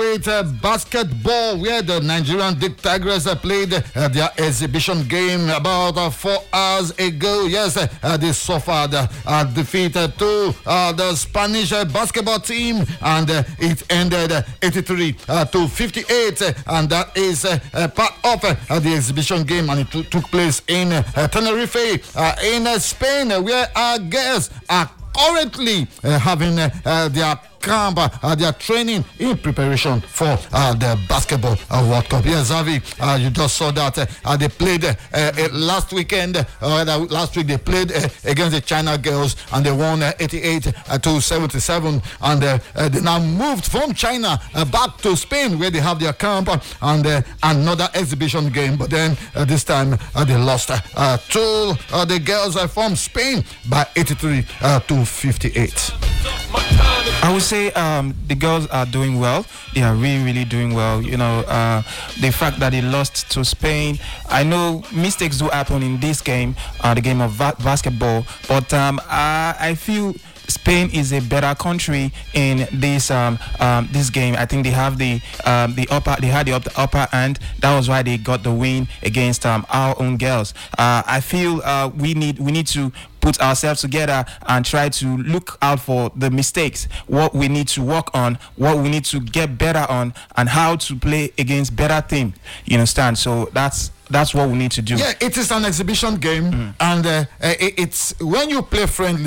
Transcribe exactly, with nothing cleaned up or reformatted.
with uh, basketball, where the Nigerian Dick Tigers uh, played uh, their exhibition game about uh, four hours ago. Yes, uh, they suffered uh, uh, defeat uh, to uh, the Spanish uh, basketball team, and uh, it ended uh, eighty-three uh, to fifty-eight, uh, and that is uh, uh, part of uh, the exhibition game, and it t- took place in uh, Tenerife, uh, in uh, Spain, uh, where our guests are currently uh, having uh, uh, their camp, uh, their training in preparation for uh, the basketball uh, World Cup. Yes, Zavi, uh, you just saw that uh, uh, they played uh, uh, last weekend, uh, last week they played uh, against the China girls, and they won uh, eighty-eight uh, to seventy-seven, and uh, uh, they now moved from China uh, back to Spain, where they have their camp, uh, and uh, another exhibition game, but then uh, this time uh, they lost uh, to uh, the girls uh, from Spain by eighty-three uh, to fifty-eight. I would say um, the girls are doing well. They are really, really doing well. You know, uh, the fact that they lost to Spain, I know mistakes do happen in this game, uh, the game of va- basketball, but um, I, I feel Spain is a better country in this um, um, this game. I think they have the um, the upper they had the upper, upper hand. That was why they got the win against um, our own girls. Uh, I feel uh, we need we need to put ourselves together and try to look out for the mistakes, what we need to work on, what we need to get better on, and how to play against better team. You understand? So that's that's what we need to do. Yeah, it is an exhibition game, mm. and uh, it, it's when you play friendly.